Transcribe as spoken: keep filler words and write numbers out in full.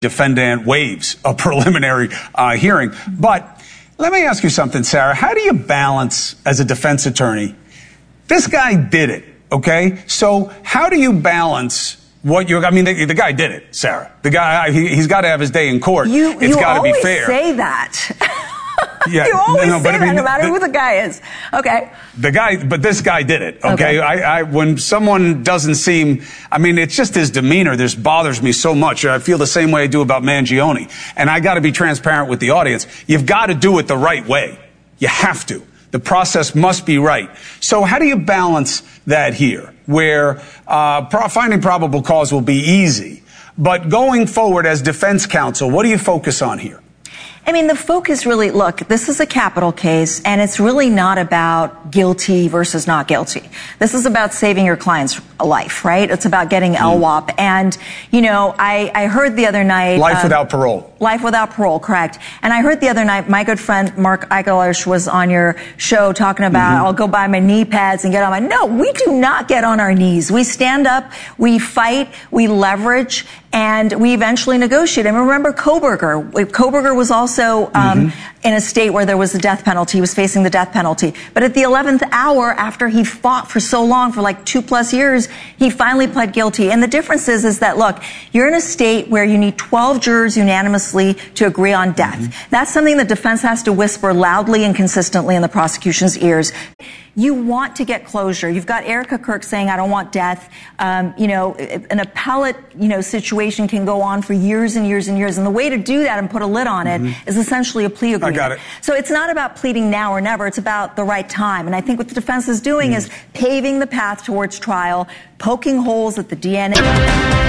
defendant waives a preliminary uh, hearing. But let me ask you something, Sarah. How do you balance, as a defense attorney, this guy did it, okay? So how do you balance what you're, I mean, the, the guy did it, Sarah. The guy, he, he's got to have his day in court. You, it's got to be always fair. say that. Yeah, you always no, no, say I that mean, no matter the, who the guy is. Okay. The guy, but this guy did it, okay? okay. I, I, when someone doesn't seem, I mean, it's just his demeanor. This bothers me so much. I feel the same way I do about Mangione. And I got to be transparent with the audience. You've got to do it the right way. You have to. The process must be right. So how do you balance that here, where uh, pro- finding probable cause will be easy, but going forward as defense counsel, what do you focus on here? I mean, the focus really, look, this is a capital case, and it's really not about guilty versus not guilty. This is about saving your client's life, right? It's about getting L W O P. And, you know, I, I heard the other night... Life uh, without parole. Life without parole, correct. And I heard the other night, my good friend Mark Eichelish was on your show talking about, mm-hmm. I'll go buy my knee pads and get on my... No, we do not get on our knees. We stand up, we fight, we leverage, and we eventually negotiate. And remember Kohberger. Kohberger was also um, mm-hmm. in a state where there was the death penalty. He was facing the death penalty. But at the eleventh hour, after he fought for so long, for like two plus years, he finally pled guilty. And the difference is, is that, look, you're in a state where you need twelve jurors unanimously to agree on death. Mm-hmm. That's something the defense has to whisper loudly and consistently in the prosecution's ears. You want to get closure. You've got Erica Kirk saying, I don't want death. Um, you know, an appellate, you know, situation can go on for years and years and years. And the way to do that and put a lid on it mm-hmm. is essentially a plea agreement. I got it. So it's not about pleading now or never. It's about the right time. And I think what the defense is doing mm. is paving the path towards trial, poking holes at the D N A.